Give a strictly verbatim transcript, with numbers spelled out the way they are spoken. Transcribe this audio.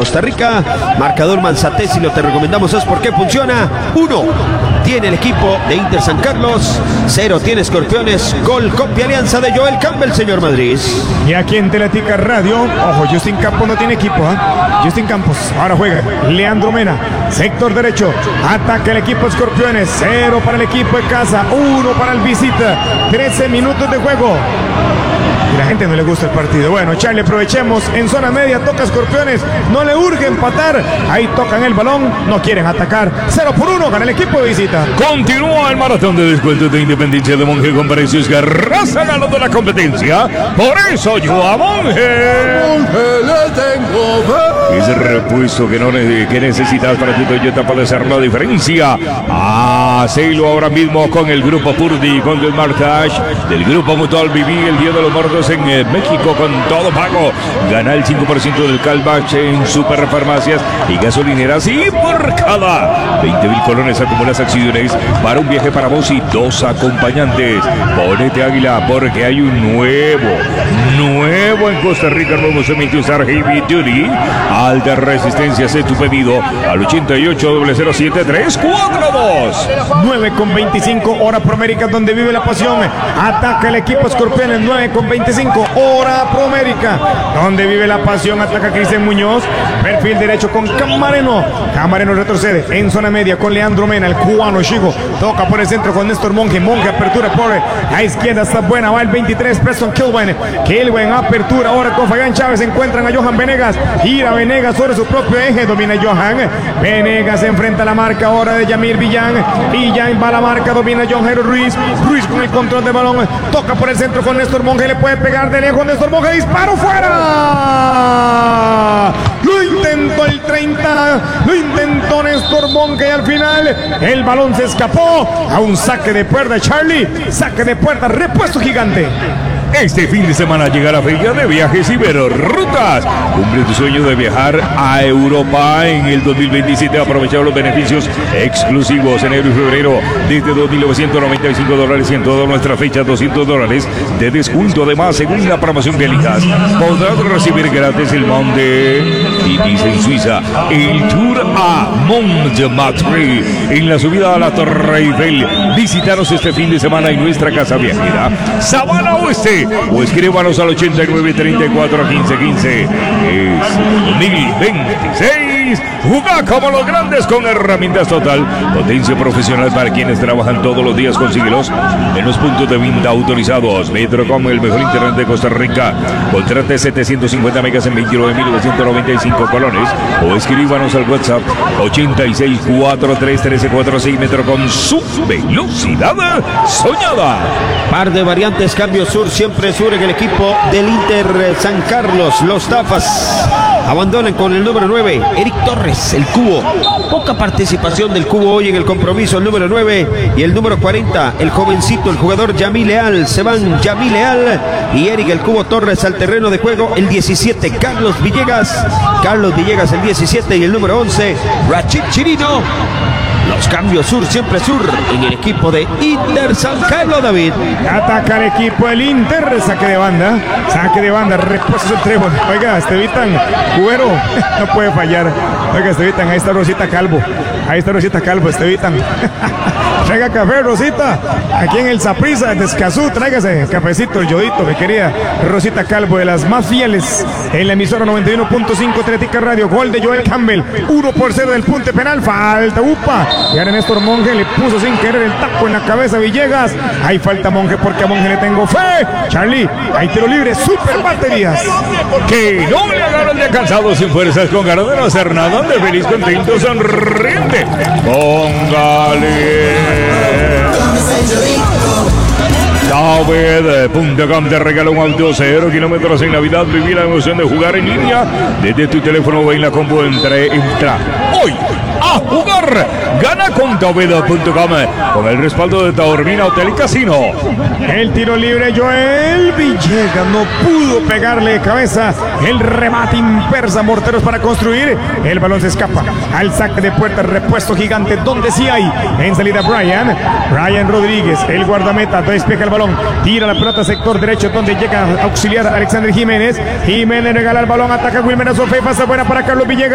Costa Rica. Marcador Manzatez y lo te recomendamos es porque funciona. Uno tiene el equipo de Inter San Carlos, cero tiene Escorpiones. Gol, copia, alianza de Joel Campbell, señor Madrid. Y aquí en Teletica Radio, ojo, Justin Campos no tiene equipo, ¿eh? Justin Campos, ahora juega Leandro Mena, sector derecho, ataca el equipo Escorpiones, cero para el equipo de casa, uno para el visita, trece minutos de juego. Y la gente no le gusta el partido. Bueno, Charlie, aprovechemos. En zona media toca Escorpiones. No le urge empatar. Ahí tocan el balón. No quieren atacar. cero por uno gana el equipo de visita. Continúa el maratón de descuentos de Independencia de Monje con precios que arrasan ganando la competencia. Por eso yo a Monje. Monje le tengo fe. Ese repuesto que, no ne que necesitas para tu Toyota para hacer la diferencia. Hacelo ahora mismo con el Grupo Purdy, con el Martage del Grupo Mutual. Viví el Día de los Muertos en eh, México con todo pago. Gana el cinco por ciento del cashback en superfarmacias y gasolineras, y por cada veinte mil colones acumulas acciones para un viaje para vos y dos acompañantes. Ponete águila porque hay un nuevo, nuevo en Costa Rica, nuevo Semi-Usar Heavy Duty alta resistencia. Sé tu pedido al ochenta y ocho, cero cero siete, tres cuatro dos. nueve con veinticinco, hora Promérica, donde vive la pasión. Ataca el equipo Escorpiones, nueve con veinticinco, hora Promérica, donde vive la pasión. Ataca Cristian Muñoz, perfil derecho con Camareno. Camareno retrocede en zona media con Leandro Mena, el cubano chico. Toca por el centro con Néstor Monge. Monge apertura por la izquierda, está buena. Va el veintitrés, Preston Kilwen. Kilwen apertura ahora con Fabián Chávez. Encuentran a Johan Venegas. Gira Venegas sobre su propio eje. Domina Johan. Venegas enfrenta a la marca ahora de Yamir Villán. Villán va a la marca, domina John Jairo Ruiz. Ruiz con el control de balón. Toca por el centro con Néstor Monge. Le puede pegar de lejos. Néstor Monge, disparo fuera. Lo intentó el treinta. Lo intentó Néstor Monge y al final el balón se escapó a un saque de puerta. Charlie, saque de puerta, repuesto gigante. Este fin de semana llega la Feria de Viajes Iberorrutas. Cumple tu sueño de viajar a Europa en el dos mil veintisiete. Aprovecha los beneficios exclusivos enero y febrero desde dos mil novecientos noventa y cinco dólares y en toda nuestra fecha doscientos dólares de descuento. Además, según la promoción que elijas, podrás recibir gratis el Monde y dice en Suiza el Tour a Montmartre en la subida a la Torre Eiffel. Visítanos este fin de semana en nuestra casa viajera Sabana Oeste, o escríbanos al ochenta y nueve, treinta y cuatro, quince, quince. Es dos mil veintiséis. Juega como los grandes con herramientas Total. Potencia profesional para quienes trabajan todos los días. Consíguelos en los puntos de venta autorizados. Metrocom, el mejor internet de Costa Rica. Contrate setecientos cincuenta megas en veintinueve mil novecientos noventa y cinco colones. O escríbanos al WhatsApp ochenta y seis, cuarenta y tres, trece cuarenta y seis. Metrocom, su velocidad soñada. Par de variantes, cambio sur, siempre sur en el equipo del Inter San Carlos. Los Tafas abandonan con el número nueve, Eric Torres, el Cubo. Poca participación del Cubo hoy en el compromiso, el número nueve. Y el número cuarenta, el jovencito, el jugador Yamil Leal. Se van Yamil Leal y Eric el Cubo Torres al terreno de juego. El diecisiete, Carlos Villegas. Carlos Villegas el diecisiete y el número once, Rachid Chirino. Los cambios sur, siempre sur en el equipo de Inter San Carlos, David. Ataca el equipo del Inter, saque de banda, saque de banda, repuestos el trébol. Oiga, Estevitan, Cuero, no puede fallar. Oiga, Estevitan, ahí está Rosita Calvo. Ahí está Rosita Calvo, Estevitan. Traiga café, Rosita. Aquí en el Saprissa de Escazú, tráigase cafecito, el yodito, mi querida Rosita Calvo, de las más fieles en la emisora noventa y uno punto cinco Teletica Radio. Gol de Joel Campbell, uno por cero del punto penal. Falta, upa. Y ahora Néstor Monge le puso sin querer el taco en la cabeza a Villegas. Ahí falta Monge porque a Monge le tengo fe. Charlie, hay tiro libre, super baterías. Que no le agarran de cansado sin fuerzas, con ganas de no hacer nada, de feliz, contento, sonriente. Póngale. David punto com te regala un auto cero kilómetros en Navidad. Viví la emoción de jugar en línea desde tu teléfono o en la compu. Entre, entra hoy a jugar. Gana con David punto com con el respaldo de Taormina Hotel y Casino. El tiro libre, Joel Villegas no pudo pegarle de cabeza. El remate impersa, morteros para construir. El balón se escapa al saque de puerta, repuesto gigante, donde sí hay. En salida Brian, Brian Rodríguez, el guardameta, despeja el balón, tira la pelota sector derecho, donde llega a auxiliar a Alexander Jiménez. Jiménez regala el balón, ataca Wilmer Azofé, pasa buena para Carlos Villegas.